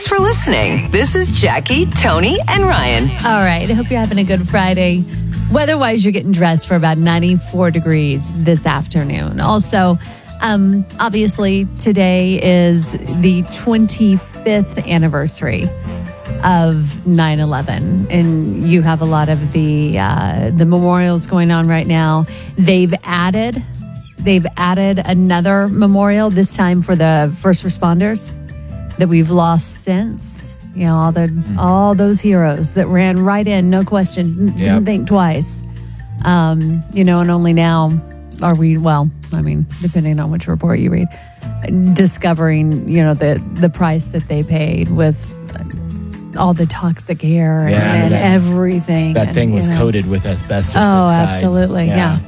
Thanks for listening. This is Jackie, Tony, and Ryan. All right. I hope you're having a good Friday. Weather-wise, you're getting dressed for about 94 degrees this afternoon. Also, obviously, today is the 25th anniversary of 9/11, and you have a lot of the memorials going on right now. They've added another memorial, this time for the first responders that we've lost since. You know, all those heroes that ran right in, no question, didn't think twice. You know, and only now are we, well, I mean, depending on which report you read, discovering, you know, the price that they paid with all the toxic air and everything. That thing was coated with asbestos inside. Absolutely, yeah.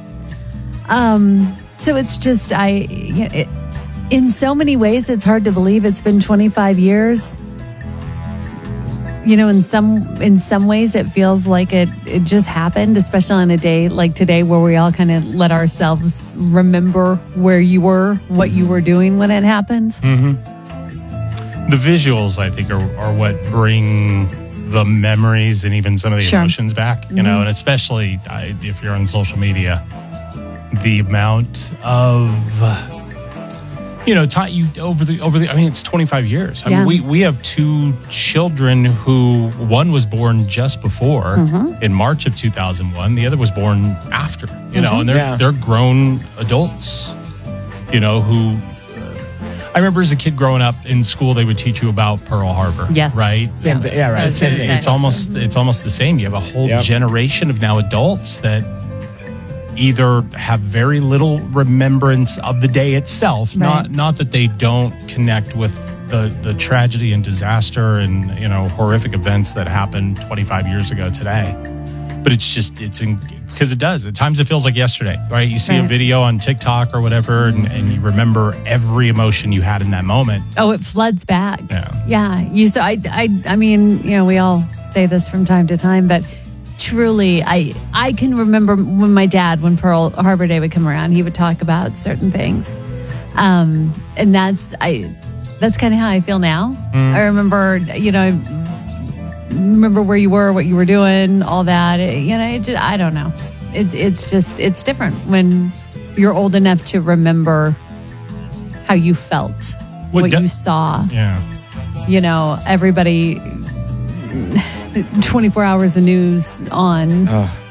So it's just, in so many ways, it's hard to believe it's been 25 years. You know, in some ways, it feels like it just happened, especially on a day like today where we all kind of let ourselves remember where you were, what you were doing when it happened. The visuals, I think, are what bring the memories and even some of the emotions back, you know, and especially if you're on social media, the amount of... You know, over the. I mean, it's 25 years. I mean, we have two children who one was born just before in March of 2001. The other was born after. You know, and they're grown adults. You know, who I remember as a kid growing up in school, they would teach you about Pearl Harbor. Yes, right. Same thing. Yeah, right. It's almost the same. You have a whole generation of now adults that either have very little remembrance of the day itself, not that they don't connect with the tragedy and disaster and, you know, horrific events that happened 25 years ago today. But because it does. At times it feels like yesterday, right? You see a video on TikTok or whatever, and you remember every emotion you had in that moment. Oh, it floods back. Yeah. I mean, you know, we all say this from time to time, but truly, I can remember when my dad, when Pearl Harbor Day would come around, he would talk about certain things. And that's kind of how I feel now. I remember, you know, where you were, what you were doing, all that. You know, I don't know. It's different when you're old enough to remember how you felt, what you saw. Yeah. You know, everybody... 24 hours of news on.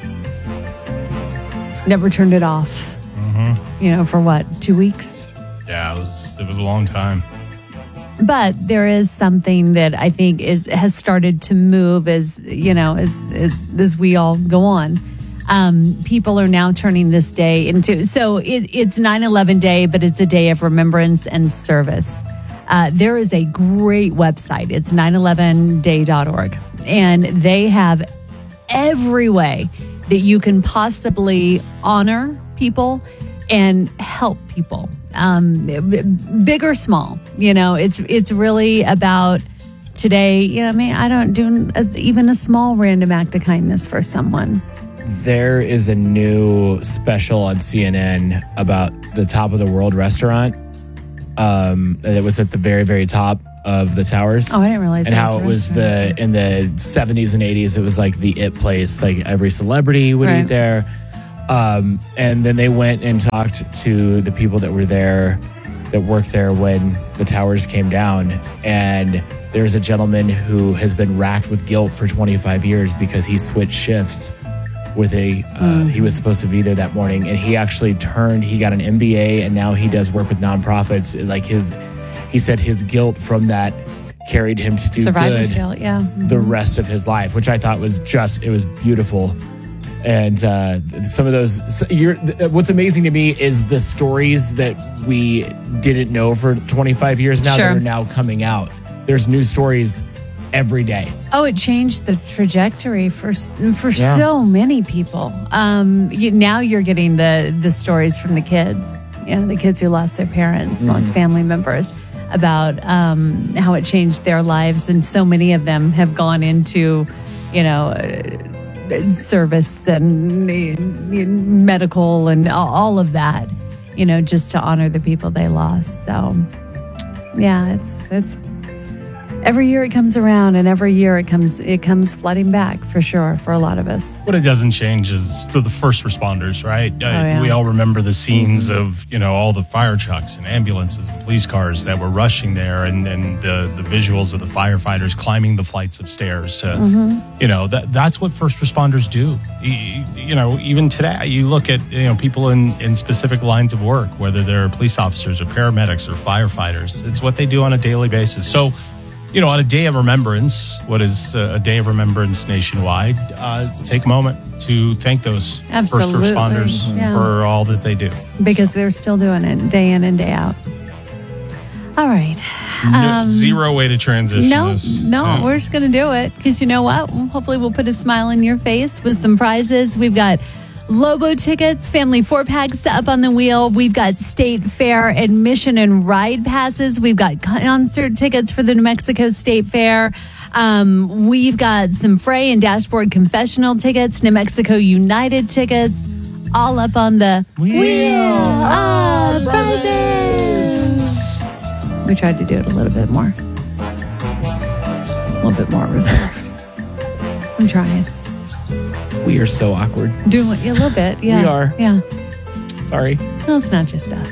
Never turned it off. You know, for what, 2 weeks? Yeah, it was a long time. But there is something that I think has started to move as, you know, as we all go on. People are now turning this day into, so it's 9/11 Day, but it's a day of remembrance and service. There is a great website. It's 911day.org. And they have every way that you can possibly honor people and help people, big or small. You know, it's really about today. You know, I mean, I don't do even a small random act of kindness for someone. There is a new special on CNN about the Top of the World restaurant. It was at the very, very top of the towers. Oh, I didn't realize and that. And how it was in the 70s and 80s, it was like the it place. Like every celebrity would eat there. And then they went and talked to the people that were there, that worked there when the towers came down. And there's a gentleman who has been racked with guilt for 25 years because he switched shifts with he was supposed to be there that morning, and he actually he got an MBA, and now he does work with nonprofits. Like he said his guilt from that carried him to do survivor's good guilt, the rest of his life, which I thought was it was beautiful. And some of those, what's amazing to me is the stories that we didn't know for 25 years now that are now coming out. There's new stories every day. Oh, it changed the trajectory for so many people. Now you're getting the stories from the kids, you know, the kids who lost their parents, lost family members, about how it changed their lives. And so many of them have gone into, you know, service and medical and all of that, you know, just to honor the people they lost. So, yeah, every year it comes around, and every year it comes flooding back for sure for a lot of us. What it doesn't change is for the first responders, right? Yeah. We all remember the scenes of, all the fire trucks and ambulances and police cars that were rushing there, and the visuals of the firefighters climbing the flights of stairs to, that's what first responders do. Even today, you look at, people in specific lines of work, whether they're police officers or paramedics or firefighters. It's what they do on a daily basis. So, on a day of remembrance, what is a day of remembrance nationwide, take a moment to thank those first responders for all that they do. Because they're still doing it day in and day out. All right. Zero way to transition this. No, we're just going to do it because you know what? Hopefully we'll put a smile on your face with some prizes. We've got Lobo tickets, family 4-packs up on the wheel. We've got State Fair admission and ride passes. We've got concert tickets for the New Mexico State Fair. We've got some Frey and Dashboard confessional tickets, New Mexico United tickets, all up on the wheel of prizes. We tried to do it a little bit more reserved. I'm trying. We are so awkward. Doing a little bit, yeah. We are. Yeah. Sorry. No, it's not just us.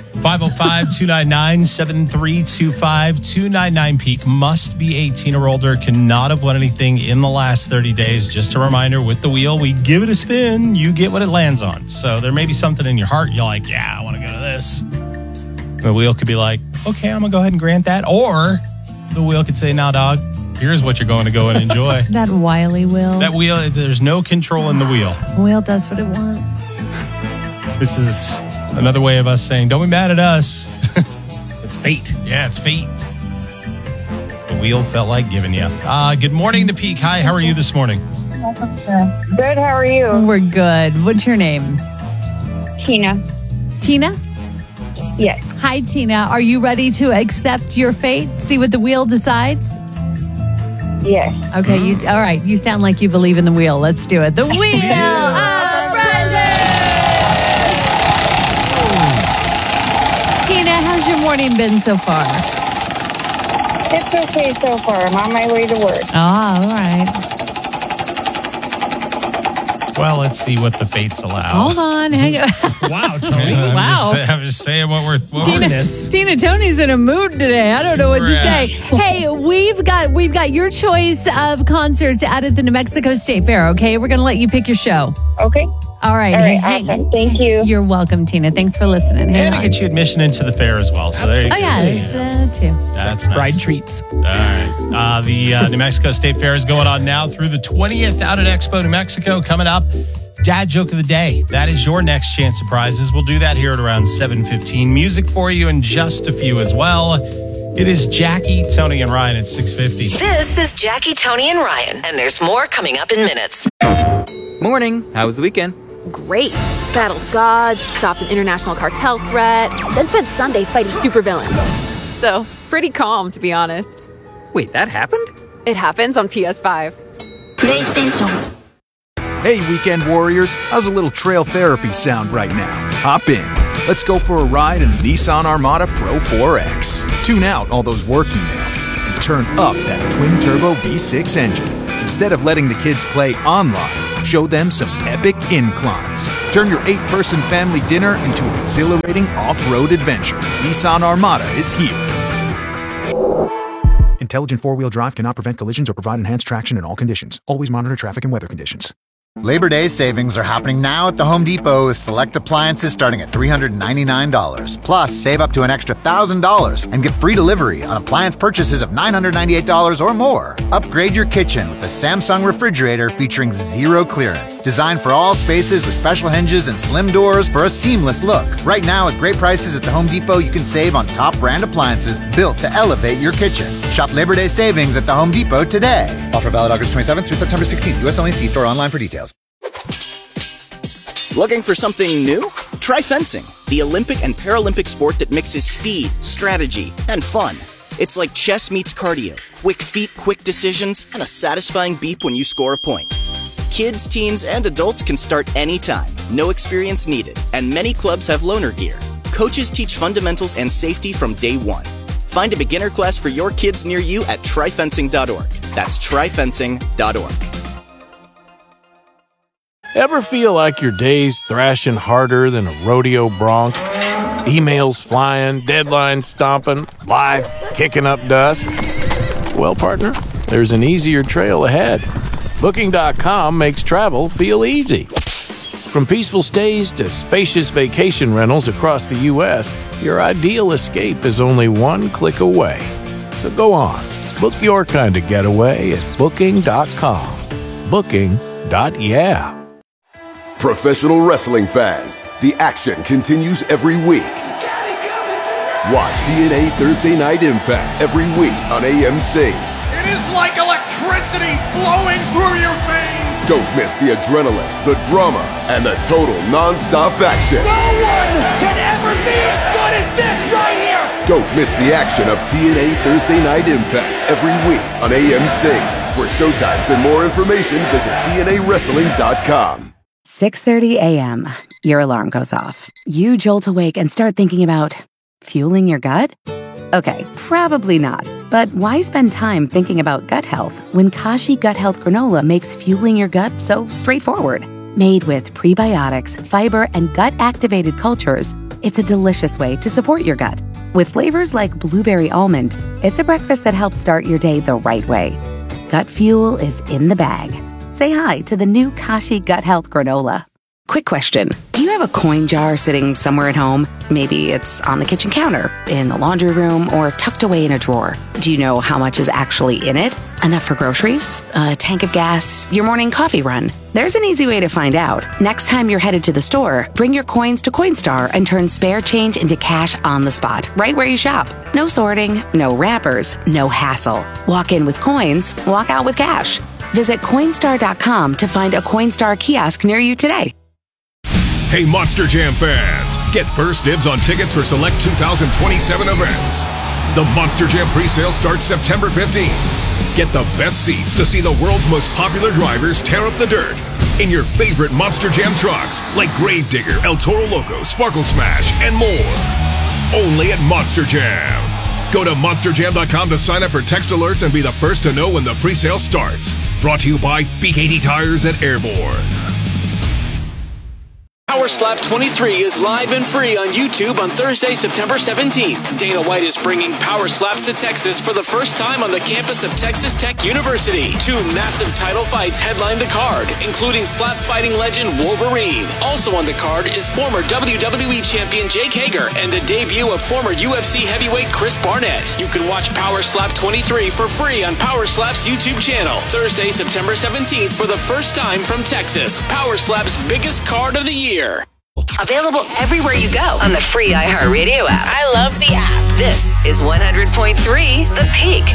505-299-7325. 299 Peak must be 18 or older, cannot have won anything in the last 30 days. Just a reminder, with the wheel, we give it a spin, you get what it lands on. So there may be something in your heart, you're like, yeah, I want to go to this. The wheel could be like, okay, I'm going to go ahead and grant that. Or the wheel could say, now, dog, here's what you're going to go and enjoy. That wily wheel. That wheel, there's no control in the wheel. The wheel does what it wants. This is another way of us saying, don't be mad at us. It's fate. Yeah, it's fate. The wheel felt like giving you. Good morning, The Peak. Hi, how are you this morning? Good, how are you? We're good. What's your name? Tina. Tina? Yes. Hi, Tina. Are you ready to accept your fate? See what the wheel decides? Yes. Okay, all right. You sound like you believe in the wheel. Let's do it. The wheel of prizes! Tina, how's your morning been so far? It's okay so far. I'm on my way to work. Oh, all right. Well, let's see what the fates allow. Hold on. Hang on. Wow, Tony. Wow. I'm just saying what we're Tina, Tony's in a mood today. I don't know what to say. Hey, we've got your choice of concerts out at the New Mexico State Fair, okay? We're going to let you pick your show. Okay. All right. All right, awesome. Thank you. You're welcome, Tina. Thanks for listening. And to get you admission into the fair as well. So there you go. Oh, yeah, too. That's nice. Fried treats. All right. The New Mexico State Fair is going on now through the 20th out at Expo New Mexico. Coming up, Dad Joke of the Day. That is your next chance of prizes. We'll do that here at around 7:15. Music for you in just a few as well. It is Jackie, Tony, and Ryan at 6:50. This is Jackie, Tony, and Ryan, and there's more coming up in minutes. Morning. How was the weekend? Great. Battled gods, stopped an international cartel threat, then spent Sunday fighting supervillains. So, pretty calm, to be honest. Wait, that happened? It happens on PS5. PlayStation. Hey, weekend warriors. How's a little trail therapy sound right now? Hop in. Let's go for a ride in the Nissan Armada Pro 4X. Tune out all those work emails and turn up that twin-turbo V6 engine. Instead of letting the kids play online, show them some epic inclines. Turn your 8-person family dinner into an exhilarating off-road adventure. Nissan Armada is here. Intelligent four-wheel drive cannot prevent collisions or provide enhanced traction in all conditions. Always monitor traffic and weather conditions. Labor Day savings are happening now at the Home Depot with select appliances starting at $399. Plus, save up to an extra $1,000 and get free delivery on appliance purchases of $998 or more. Upgrade your kitchen with the Samsung refrigerator featuring zero clearance. Designed for all spaces with special hinges and slim doors for a seamless look. Right now, at great prices at the Home Depot, you can save on top brand appliances built to elevate your kitchen. Shop Labor Day savings at the Home Depot today. Offer valid August 27th through September 16th. U.S. only. See store online for details. Looking for something new? Try fencing, the Olympic and Paralympic sport that mixes speed, strategy, and fun. It's like chess meets cardio, quick feet, quick decisions, and a satisfying beep when you score a point. Kids, teens, and adults can start anytime, no experience needed, and many clubs have loaner gear. Coaches teach fundamentals and safety from day one. Find a beginner class for your kids near you at tryfencing.org. That's tryfencing.org. Ever feel like your day's thrashing harder than a rodeo bronc? Emails flying, deadlines stomping, life kicking up dust? Well, partner, there's an easier trail ahead. Booking.com makes travel feel easy. From peaceful stays to spacious vacation rentals across the U.S., your ideal escape is only one click away. So go on, book your kind of getaway at Booking.com. Booking.yeah. Professional wrestling fans, the action continues every week. Watch TNA Thursday Night Impact every week on AMC. It is like electricity flowing through your veins. Don't miss the adrenaline, the drama, and the total non-stop action. No one can ever be as good as this right here. Don't miss the action of TNA Thursday Night Impact every week on AMC. For showtimes and more information, visit TNAWrestling.com. 6:30 a.m. Your alarm goes off. You jolt awake and start thinking about fueling your gut? Okay, probably not. But why spend time thinking about gut health when Kashi Gut Health Granola makes fueling your gut so straightforward? Made with prebiotics, fiber, and gut-activated cultures, it's a delicious way to support your gut. With flavors like blueberry almond, it's a breakfast that helps start your day the right way. Gut fuel is in the bag. Say hi to the new Kashi Gut Health Granola. Quick question. Do you have a coin jar sitting somewhere at home? Maybe it's on the kitchen counter, in the laundry room, or tucked away in a drawer. Do you know how much is actually in it? Enough for groceries? A tank of gas? Your morning coffee run? There's an easy way to find out. Next time you're headed to the store, bring your coins to Coinstar and turn spare change into cash on the spot, right where you shop. No sorting, no wrappers, no hassle. Walk in with coins, walk out with cash. Visit Coinstar.com to find a Coinstar kiosk near you today. Hey, Monster Jam fans! Get first dibs on tickets for select 2027 events. The Monster Jam presale starts September 15th. Get the best seats to see the world's most popular drivers tear up the dirt in your favorite Monster Jam trucks like Gravedigger, El Toro Loco, Sparkle Smash, and more. Only at Monster Jam. Go to monsterjam.com to sign up for text alerts and be the first to know when the presale starts. Brought to you by B80 Tires at Airborne. Power Slap 23 is live and free on YouTube on Thursday, September 17th. Dana White is bringing Power Slaps to Texas for the first time on the campus of Texas Tech University. 2 massive title fights headline the card, including slap fighting legend Wolverine. Also on the card is former WWE champion Jake Hager and the debut of former UFC heavyweight Chris Barnett. You can watch Power Slap 23 for free on Power Slap's YouTube channel. Thursday, September 17th for the first time from Texas. Power Slap's biggest card of the year. Available everywhere you go on the free iHeartRadio app. I love the app. This is 100.3 The Peak.